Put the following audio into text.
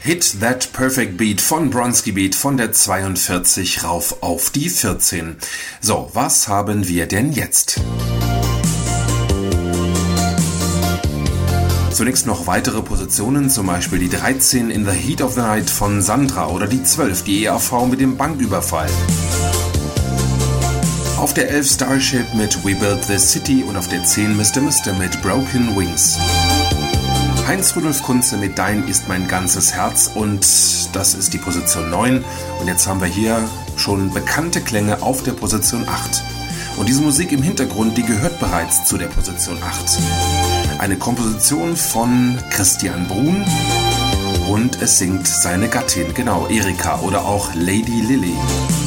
Hit That Perfect Beat von Bronski Beat von der 42 rauf auf die 14. So, was haben wir denn jetzt? Zunächst noch weitere Positionen, zum Beispiel die 13 in The Heat of the Night von Sandra oder die 12, die EAV mit dem Banküberfall. Auf der 11 Starship mit We Built This City und auf der 10 Mr. Mister mit Broken Wings. Heinz-Rudolf Kunze mit Dein ist mein ganzes Herz und das ist die Position 9. Und jetzt haben wir hier schon bekannte Klänge auf der Position 8. Und diese Musik im Hintergrund, die gehört bereits zu der Position 8. Eine Komposition von Christian Brun und es singt seine Gattin, genau, Erika oder auch Lady Lily.